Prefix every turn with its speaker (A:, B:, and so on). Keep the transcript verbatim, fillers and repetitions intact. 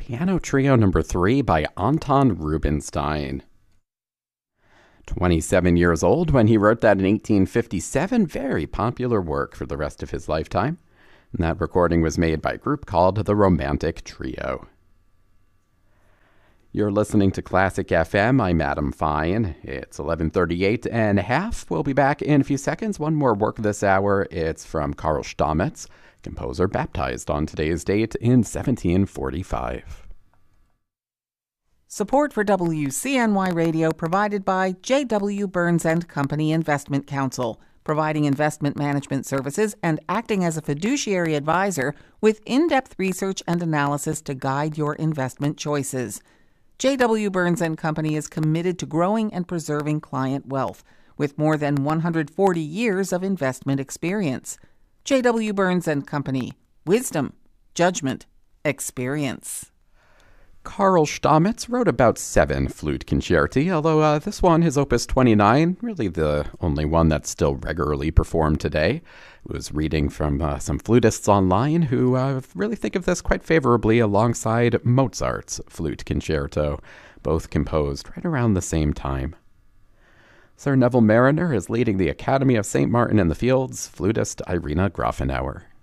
A: Piano Trio Number three by Anton Rubinstein. twenty-seven years old when he wrote that in eighteen fifty-seven, very popular work for the rest of his lifetime. And that recording was made by a group called the Romantic Trio. You're listening to Classic F M. I'm Adam Fine. It's eleven thirty-eight and a half. We'll be back in a few seconds. One more work this hour. It's from Karl Stamitz, composer baptized on today's date in seventeen forty-five.
B: Support for W C N Y Radio provided by J W. Burns and Company Investment Counsel, providing investment management services and acting as a fiduciary advisor with in-depth research and analysis to guide your investment choices. J W. Burns and Company is committed to growing and preserving client wealth with more than one hundred forty years of investment experience. J W. Burns and Company. Wisdom, judgment, experience.
A: Karl Stamitz wrote about seven flute concerti, although uh, this one, his opus twenty-nine, really the only one that's still regularly performed today. I was reading from uh, some flutists online who uh, really think of this quite favorably alongside Mozart's flute concerto, both composed right around the same time. Sir Neville Marriner is leading the Academy of Saint Martin in the Fields, flutist Irina Grafenauer.